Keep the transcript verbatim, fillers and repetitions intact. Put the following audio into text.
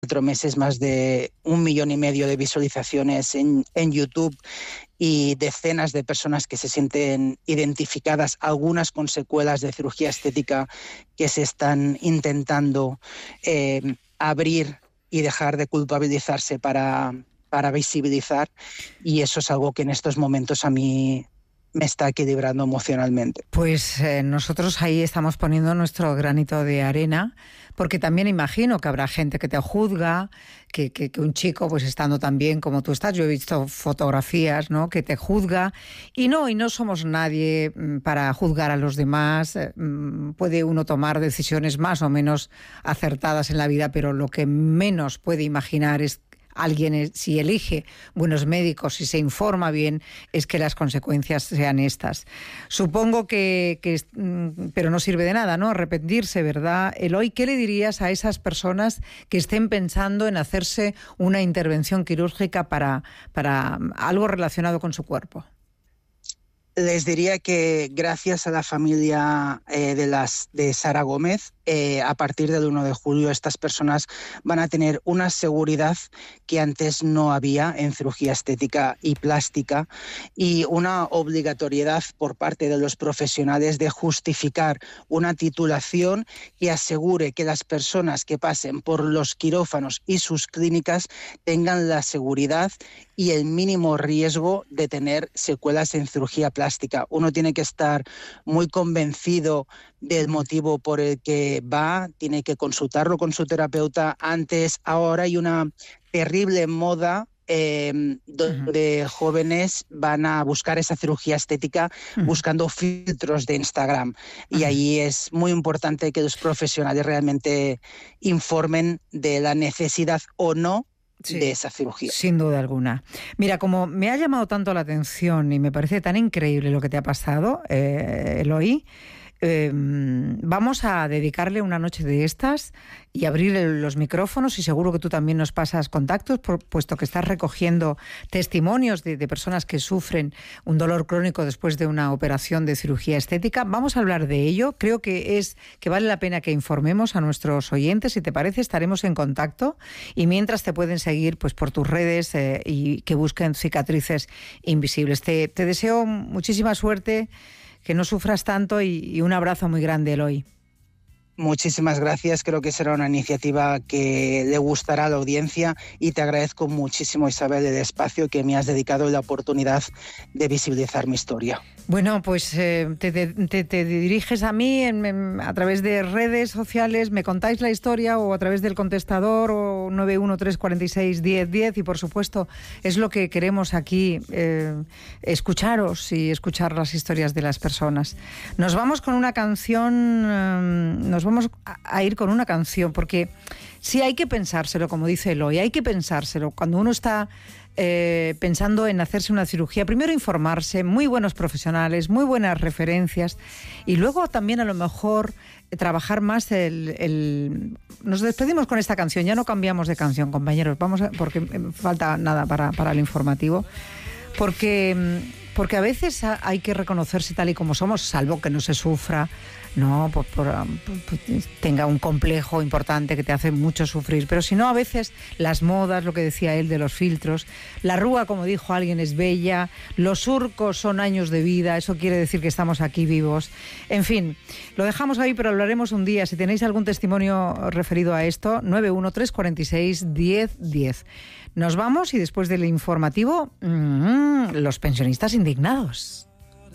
cuatro meses más de un millón y medio de visualizaciones en, en YouTube y decenas de personas que se sienten identificadas, algunas con secuelas de cirugía estética que se están intentando eh, abrir y dejar de culpabilizarse para, para visibilizar, y eso es algo que en estos momentos a mí me está equilibrando emocionalmente. Pues eh, nosotros ahí estamos poniendo nuestro granito de arena, porque también imagino que habrá gente que te juzga, que, que, que un chico, pues estando tan bien como tú estás, yo he visto fotografías, ¿no?, que te juzga, y no, y no somos nadie para juzgar a los demás. Puede uno tomar decisiones más o menos acertadas en la vida, pero lo que menos puede imaginar es alguien, si elige buenos médicos, si se informa bien, es que las consecuencias sean estas. Supongo que, que pero no sirve de nada, ¿no?, arrepentirse, ¿verdad? Eloy, ¿qué le dirías a esas personas que estén pensando en hacerse una intervención quirúrgica para, para algo relacionado con su cuerpo? Les diría que gracias a la familia eh, de, las, de Sara Gómez, eh, a partir del uno de julio estas personas van a tener una seguridad que antes no había en cirugía estética y plástica, y una obligatoriedad por parte de los profesionales de justificar una titulación que asegure que las personas que pasen por los quirófanos y sus clínicas tengan la seguridad y el mínimo riesgo de tener secuelas en cirugía plástica. Uno tiene que estar muy convencido del motivo por el que va, tiene que consultarlo con su terapeuta antes. Ahora hay una terrible moda eh, donde uh-huh. jóvenes van a buscar esa cirugía estética uh-huh. buscando filtros de Instagram. Uh-huh. Y ahí es muy importante que los profesionales realmente informen de la necesidad o no Sí, de esa cirugía. Sin duda alguna. Mira, como me ha llamado tanto la atención y me parece tan increíble lo que te ha pasado, eh, Eloy, eh, vamos a dedicarle una noche de estas y abrir los micrófonos, y seguro que tú también nos pasas contactos, por, puesto que estás recogiendo testimonios de, de personas que sufren un dolor crónico después de una operación de cirugía estética. Vamos a hablar de ello. Creo que es que vale la pena que informemos a nuestros oyentes. Si te parece, estaremos en contacto, y mientras te pueden seguir pues por tus redes eh, y que busquen Cicatrices Invisibles. Te, te deseo muchísima suerte, que no sufras tanto, y, y un abrazo muy grande, Eloy. Muchísimas gracias, creo que será una iniciativa que le gustará a la audiencia, y te agradezco muchísimo, Isabel, el espacio que me has dedicado y la oportunidad de visibilizar mi historia. Bueno, pues eh, te, te, te diriges a mí en, en, a través de redes sociales, me contáis la historia, o a través del contestador, o nueve uno tres cuatro seis diez diez, y por supuesto es lo que queremos aquí, eh, escucharos y escuchar las historias de las personas. Nos vamos con una canción, eh, nos vamos a ir con una canción, porque sí hay que pensárselo, como dice Eloy, hay que pensárselo. Cuando uno está eh, pensando en hacerse una cirugía, primero informarse, muy buenos profesionales, muy buenas referencias, y luego también a lo mejor trabajar más el, el... Nos despedimos con esta canción, ya no cambiamos de canción, compañeros, vamos a... porque falta nada para, para el informativo, porque, porque a veces hay que reconocerse tal y como somos, salvo que no se sufra, no, por, por, por, tenga un complejo importante que te hace mucho sufrir, pero si no, a veces las modas, lo que decía él de los filtros, la rúa, como dijo alguien, es bella, los surcos son años de vida, eso quiere decir que estamos aquí vivos. En fin, lo dejamos ahí, pero hablaremos un día. Si tenéis algún testimonio referido a esto, nueve uno tres cuatro seis diez diez. Nos vamos, y después del informativo, mmm, los pensionistas indignados.